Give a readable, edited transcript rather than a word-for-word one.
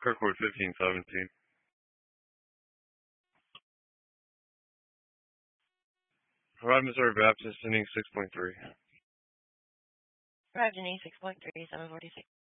Kirkwood 1517. Arrived Missouri Baptist, inning 6.3. Arrived inning 6.3, 746.